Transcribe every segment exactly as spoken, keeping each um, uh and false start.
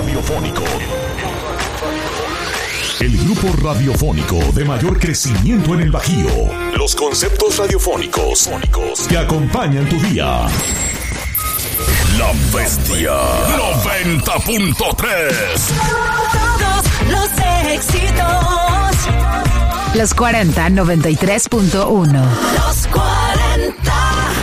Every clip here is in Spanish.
radiofónico. El grupo radiofónico de mayor crecimiento en el Bajío. Los conceptos radiofónicos que acompañan tu día. La Bestia noventa punto tres. Todos los éxitos. Los cuarenta, noventa y tres punto uno. Los cuarenta.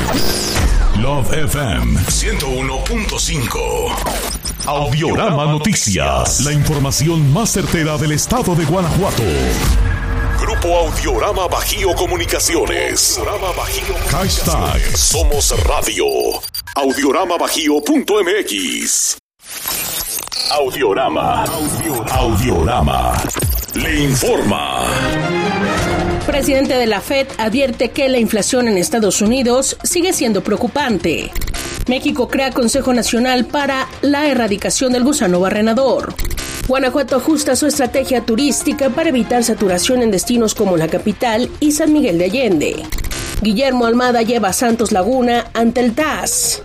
Love F M ciento uno punto cinco. Audiorama Noticias. La información más certera del estado de Guanajuato. Grupo Audiorama Bajío Comunicaciones. Audiorama Bajío. Hashtag Somos Radio. Audiorama Bajío punto M X. Audiorama. Audiorama. Le informa. Presidente de la Fed advierte que la inflación en Estados Unidos sigue siendo preocupante. México crea Consejo Nacional para la Erradicación del Gusano Barrenador. Guanajuato ajusta su estrategia turística para evitar saturación en destinos como la capital y San Miguel de Allende. Guillermo Almada lleva a Santos Laguna ante el T A S.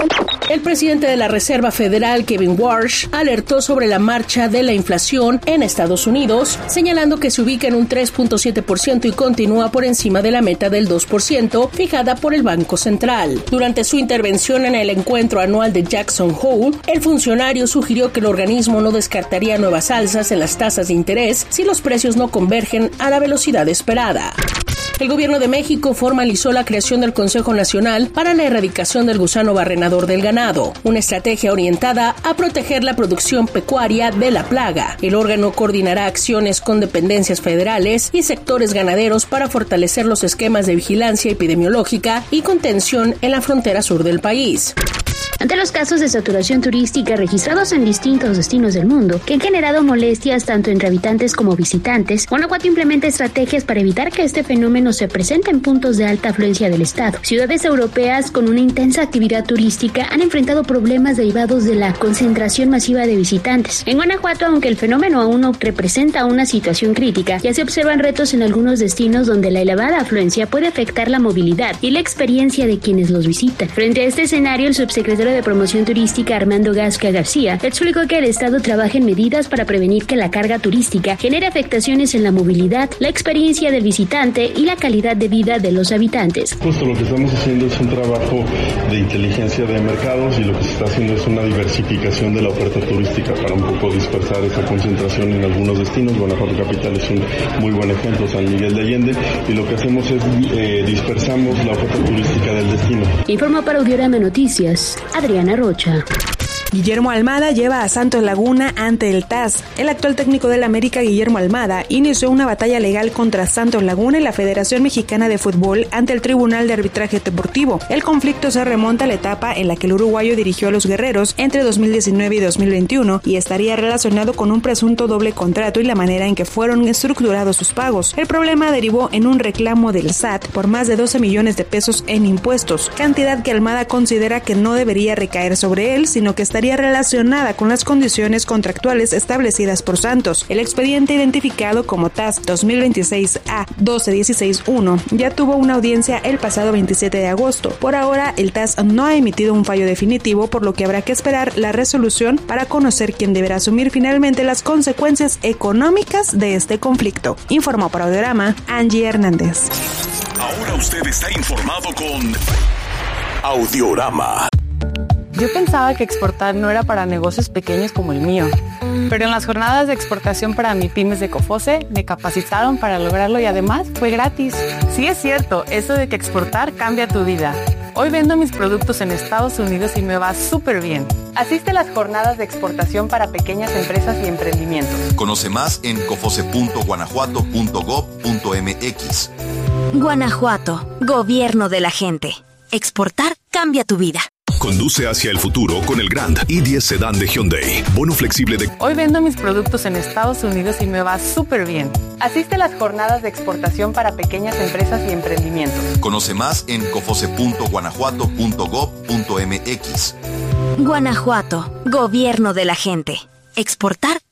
El presidente de la Reserva Federal, Kevin Warsh, alertó sobre la marcha de la inflación en Estados Unidos, señalando que se ubica en un tres punto siete por ciento y continúa por encima de la meta del dos por ciento fijada por el Banco Central. Durante su intervención en el encuentro anual de Jackson Hole, el funcionario sugirió que el organismo no descartaría nuevas alzas en las tasas de interés si los precios no convergen a la velocidad esperada. El gobierno de México formalizó la creación del Consejo Nacional para la Erradicación del Gusano Barrenador del Ganado, una estrategia orientada a proteger la producción pecuaria de la plaga. El órgano coordinará acciones con dependencias federales y sectores ganaderos para fortalecer los esquemas de vigilancia epidemiológica y contención en la frontera sur del país. Ante los casos de saturación turística registrados en distintos destinos del mundo, que han generado molestias tanto entre habitantes como visitantes, Guanajuato implementa estrategias para evitar que este fenómeno se presente en puntos de alta afluencia del estado. Ciudades europeas con una intensa actividad turística han enfrentado problemas derivados de la concentración masiva de visitantes. En Guanajuato, aunque el fenómeno aún no representa una situación crítica, ya se observan retos en algunos destinos donde la elevada afluencia puede afectar la movilidad y la experiencia de quienes los visitan. Frente a este escenario, el subsecretario de Promoción Turística Armando Gasca García explicó que el Estado trabaja en medidas para prevenir que la carga turística genere afectaciones en la movilidad, la experiencia del visitante y la calidad de vida de los habitantes. Justo lo que estamos haciendo es un trabajo de inteligencia de mercados y lo que se está haciendo es una diversificación de la oferta turística para un poco dispersar esa concentración en algunos destinos. Guanajuato Capital es un muy buen ejemplo, San Miguel de Allende, y lo que hacemos es eh, dispersamos la oferta turística del destino. Informó para Audiorama Noticias Adriana Rocha. Guillermo Almada lleva a Santos Laguna ante el T A S. El actual técnico del América, Guillermo Almada, inició una batalla legal contra Santos Laguna y la Federación Mexicana de Fútbol ante el Tribunal de Arbitraje Deportivo. El conflicto se remonta a la etapa en la que el uruguayo dirigió a los guerreros entre dos mil diecinueve y dos mil veintiuno y estaría relacionado con un presunto doble contrato y la manera en que fueron estructurados sus pagos. El problema derivó en un reclamo del S A T por más de doce millones de pesos en impuestos, cantidad que Almada considera que no debería recaer sobre él, sino que estaría relacionada con las condiciones contractuales establecidas por Santos. El expediente identificado como T A S dos mil veintiséis A doce dieciséis uno ya tuvo una audiencia el pasado veintisiete de agosto. Por ahora, el T A S no ha emitido un fallo definitivo, por lo que habrá que esperar la resolución para conocer quién deberá asumir finalmente las consecuencias económicas de este conflicto. Informó para Audiorama Angie Hernández. Ahora usted está informado con Audiorama. Yo pensaba que exportar no era para negocios pequeños como el mío, pero en las jornadas de exportación para MIPYMES de COFOSE me capacitaron para lograrlo y además fue gratis. Sí es cierto, eso de que exportar cambia tu vida. Hoy vendo mis productos en Estados Unidos y me va súper bien. Asiste a las jornadas de exportación para pequeñas empresas y emprendimientos. Conoce más en cofose punto guanajuato punto gob punto mx. Guanajuato, gobierno de la gente. Exportar cambia tu vida. Conduce hacia el futuro con el Grand i diez Sedán de Hyundai. Bono flexible de... Hoy vendo mis productos en Estados Unidos y me va súper bien. Asiste a las jornadas de exportación para pequeñas empresas y emprendimientos. Conoce más en cofose punto guanajuato punto gob punto mx. Guanajuato, gobierno de la gente. Exportar